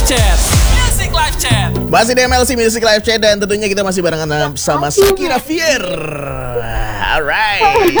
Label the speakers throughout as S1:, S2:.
S1: Chat. Music Live Chat.
S2: Masih di MLC Music Live Chat dan tentunya kita masih barengan sama Shakira Fier. Alright.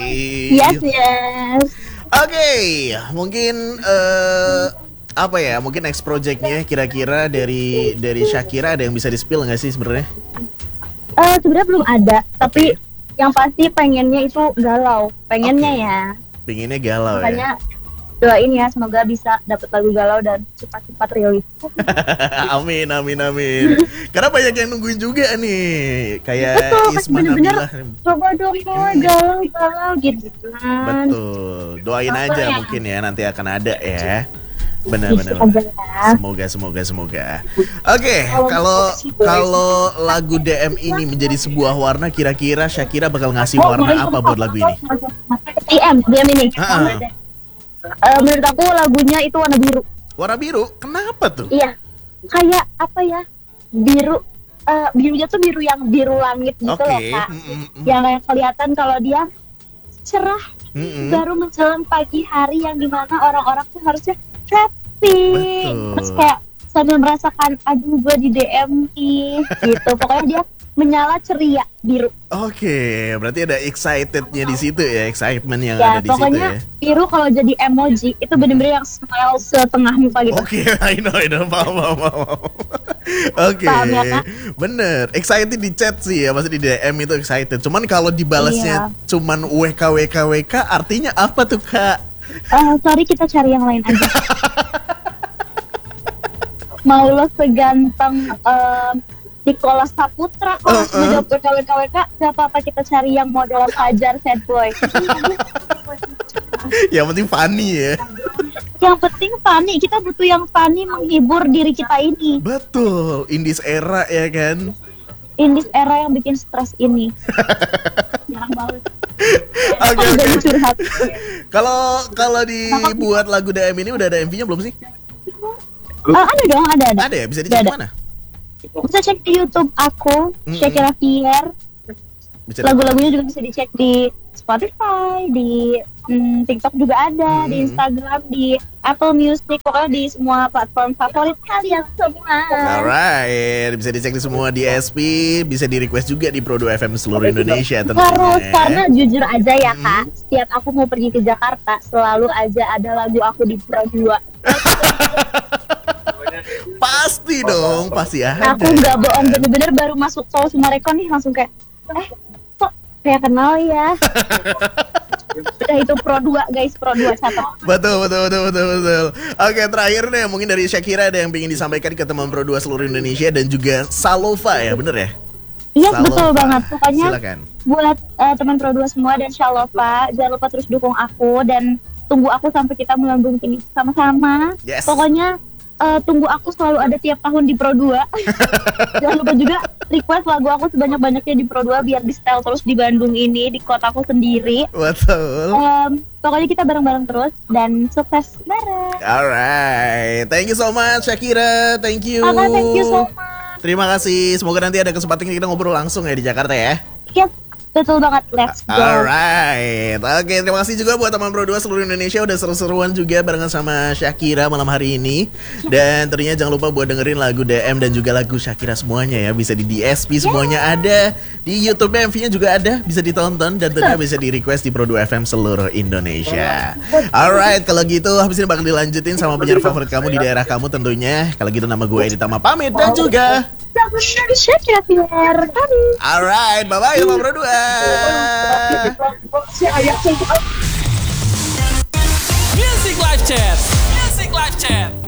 S3: Yes.
S2: Oke, mungkin apa ya? Mungkin next projectnya kira-kira dari Shakira ada yang bisa di-spill nggak sih sebenarnya?
S3: Sebenarnya belum ada, tapi yang pasti pengennya itu galau, pengennya ya.
S2: Pengennya galau
S3: Makanya,
S2: ya.
S3: doain ya semoga bisa dapat lagu galau dan cepat-cepat rilis.
S2: Amin. Karena banyak yang nungguin juga nih. Kayak
S3: Betul,
S2: Isma
S3: bener-bener
S2: Nabilah.
S3: coba dong galau gitu kan.
S2: Betul. Doain
S3: Apa
S2: aja
S3: ya?
S2: mungkin ya nanti akan ada ya. Benar. Semoga. Oke, kalau lagu DM ini menjadi sebuah warna, kira-kira Shakira bakal ngasih warna apa buat lagu ini?
S3: DM ini.
S2: Ha-ha.
S3: Menurut aku lagunya itu warna biru.
S2: Warna biru? Kenapa tuh?
S3: Iya, kayak apa ya? Biru, birunya tuh biru yang biru langit gitu loh kak. Yang kelihatan kalau dia cerah. Baru menjelang pagi hari yang dimana orang-orang tuh harusnya happy.
S2: Betul.
S3: Terus kayak sambil merasakan aduh gue di DM nih gitu. Pokoknya dia menyala ceria biru.
S2: Oke, berarti ada excitednya di situ ya, excitement yang
S3: Ya
S2: ada di situ
S3: pokoknya
S2: ya.
S3: biru kalau jadi emoji itu bener-bener yang smile setengah muka gitu.
S2: Oke, I know, paham. Oke,
S3: Paham ya, Kak?
S2: bener. Excited di chat sih ya, maksudnya di DM itu excited. Cuman kalau dibalasnya cuman WK, artinya apa tuh kak?
S3: Sorry kita cari yang lain aja. Mau lo seganteng Nicholas Saputra kalau sudah jawab WK, gak apa-apa kita cari yang model Fajar sad boy.
S2: Yang penting funny ya.
S3: Yang penting funny, kita butuh yang funny menghibur diri kita ini.
S2: Betul, in this era ya kan.
S3: In this era yang bikin stres ini. Jarang banget.
S2: Oke.
S3: Jadi curhat.
S2: Kalau dibuat lagu DM ini udah ada MV-nya belum sih?
S3: Ada dong, ada.
S2: Ada ya, bisa dicek di mana?
S3: Bisa cek di YouTube aku, Shakira Fier. Lagu-lagunya juga bisa dicek di Spotify, di TikTok juga ada, di Instagram, di Apple Music, pokoknya di semua platform favorit kalian semua.
S2: Alright, bisa dicek di semua DSP, bisa di request juga di Pro 2 FM seluruh Indonesia tentunya.
S3: Harus, karena jujur aja ya kak, setiap aku mau pergi ke Jakarta, selalu aja ada lagu aku di Pro 2.
S2: Pasti dong, pasti ada.
S3: Aku nggak bohong, bener-bener baru masuk tol Sumarekon nih langsung kayak, kok kayak kenal ya. Udah itu Pro 2 guys, Pro 2 catat.
S2: Betul. Oke, terakhir deh mungkin dari Shakira ada yang ingin disampaikan ke teman Pro 2 seluruh Indonesia dan juga Salova ya, bener ya?
S3: Iya
S2: Salova.
S3: betul banget, pokoknya
S2: silakan.
S3: buat teman Pro 2 semua dan Shalova, jangan lupa terus dukung aku dan tunggu aku sampai kita melambung tinggi sama-sama.
S2: Yes.
S3: Pokoknya tunggu aku selalu ada tiap tahun di Pro 2. Jangan lupa juga request lagu aku sebanyak-banyaknya di Pro 2 biar di style terus di Bandung ini, di kotaku sendiri.
S2: Betul.
S3: Pokoknya kita bareng-bareng terus dan sukses bareng.
S2: Alright, thank you so much Shakira, thank you.
S3: Thank you so much.
S2: Terima kasih, semoga nanti ada kesempatan kita ngobrol langsung ya di Jakarta ya.
S3: Yes, betul banget, let's go.
S2: Alright, oke, terima kasih juga buat teman Pro 2 seluruh Indonesia udah seru-seruan juga barengan sama Shakira malam hari ini. Dan tentunya jangan lupa buat dengerin lagu DM dan juga lagu Shakira semuanya ya. Bisa di DSP semuanya ada, di YouTube MV-nya juga ada, bisa ditonton dan tentunya bisa di request di Pro 2 FM seluruh Indonesia. Alright, kalau gitu habis ini bakal dilanjutin sama penyiar favorit kamu di daerah kamu tentunya. Kalau gitu nama gue Editama pamit dan juga
S3: Shakira Fier.
S2: alright, bye-bye teman Pro 2.
S1: Music Live Chat.